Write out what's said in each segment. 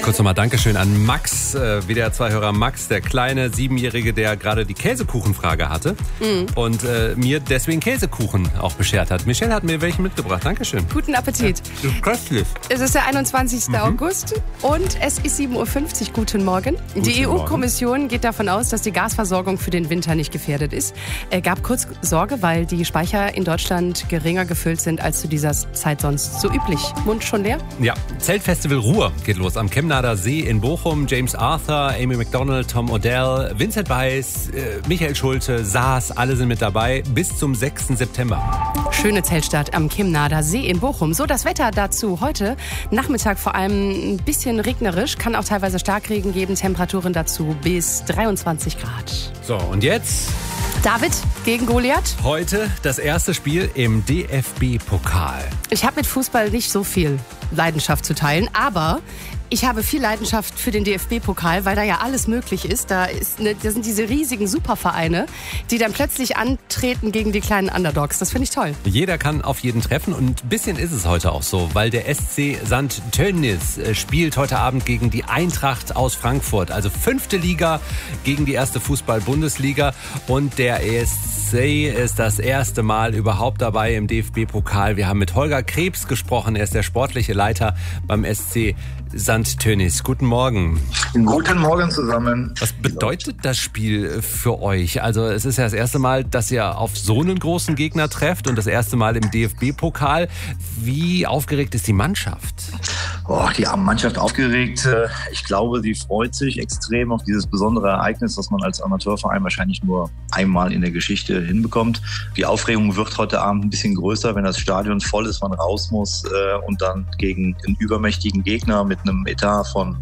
Kurz nochmal Dankeschön an Max, WDR2-Hörer Max, der kleine 7-Jährige, der gerade die Käsekuchenfrage hatte und mir deswegen Käsekuchen auch beschert hat. Michelle hat mir welchen mitgebracht. Dankeschön. Guten Appetit. Ja, köstlich. Es ist der 21. August und es ist 7.50 Uhr. Guten Morgen. Die EU-Kommission geht davon aus, dass die Gasversorgung für den Winter nicht gefährdet ist. Gab kurz Sorge, weil die Speicher in Deutschland geringer gefüllt sind als zu dieser Zeit sonst so üblich. Mund schon leer? Ja, Zeltfestival Ruhr geht los am Chemnader See in Bochum. James Arthur, Amy Macdonald, Tom Odell, Vincent Weiss, Michael Schulte, Saas, alle sind mit dabei bis zum 6. September. Schöne Zeltstadt am Chemnader See in Bochum. So, das Wetter dazu heute. Nachmittag vor allem ein bisschen regnerisch, kann auch teilweise Starkregen geben. Temperaturen dazu bis 23 Grad. So, und jetzt? David gegen Goliath. Heute das erste Spiel im DFB-Pokal. Ich habe mit Fußball nicht so viel Leidenschaft zu teilen, aber ich habe viel Leidenschaft für den DFB-Pokal, weil da ja alles möglich ist. Da sind diese riesigen Supervereine, die dann plötzlich antreten gegen die kleinen Underdogs. Das finde ich toll. Jeder kann auf jeden treffen und ein bisschen ist es heute auch so, weil der SC St. Tönnies spielt heute Abend gegen die Eintracht aus Frankfurt. Also 5. Liga gegen die 1. Fußball-Bundesliga und der ESC ist das erste Mal überhaupt dabei im DFB-Pokal. Wir haben mit Holger Krebs gesprochen, er ist der sportliche Leiter beim SC St. Tönnies. Guten Morgen. Guten Morgen zusammen. Was bedeutet das Spiel für euch? Also es ist ja das erste Mal, dass ihr auf so einen großen Gegner trefft und das erste Mal im DFB-Pokal. Wie aufgeregt ist die Mannschaft? Die Mannschaft aufgeregt. Ich glaube, sie freut sich extrem auf dieses besondere Ereignis, das man als Amateurverein wahrscheinlich nur einmal in der Geschichte hinbekommt. Die Aufregung wird heute Abend ein bisschen größer, wenn das Stadion voll ist, man raus muss und dann gegen einen übermächtigen Gegner mit einem Etat von,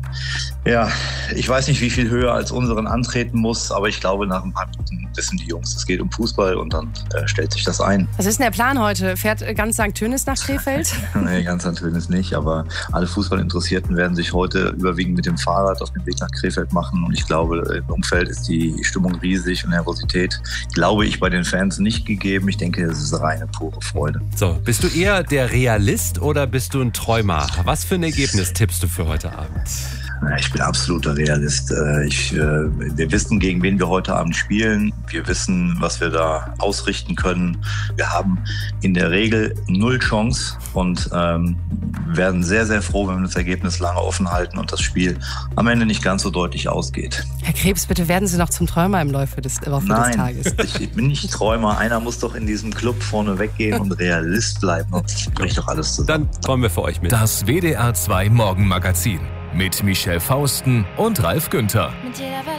ich weiß nicht, wie viel höher als unseren antreten muss, aber ich glaube, nach ein paar Minuten wissen die Jungs, es geht um Fußball und dann stellt sich das ein. Was ist denn der Plan heute? Fährt ganz St. Tönnies nach Krefeld? Nee, ganz St. Tönnies nicht, aber alle Fußballinteressierten werden sich heute überwiegend mit dem Fahrrad auf den Weg nach Krefeld machen und ich glaube, im Umfeld ist die Stimmung riesig und Nervosität, glaube ich, bei den Fans nicht gegeben. Ich denke, es ist reine, pure Freude. So, bist du eher der Realist oder bist du ein Träumer? Was für ein Ergebnis tippst du für heute Abend? Ich bin absoluter Realist. Wir wissen, gegen wen wir heute Abend spielen. Wir wissen, was wir da ausrichten können. Wir haben in der Regel 0 Chance und werden sehr, sehr froh, wenn wir das Ergebnis lange offen halten und das Spiel am Ende nicht ganz so deutlich ausgeht. Herr Krebs, bitte werden Sie noch zum Träumer im Laufe des Tages. Nein, ich bin nicht Träumer. Einer muss doch in diesem Club vorne weggehen und Realist bleiben. Sonst bricht doch alles zusammen. Dann kommen wir für euch mit. Das WDR 2 Morgenmagazin mit Michelle Fausten und Ralf Günther. Mit jeder Welle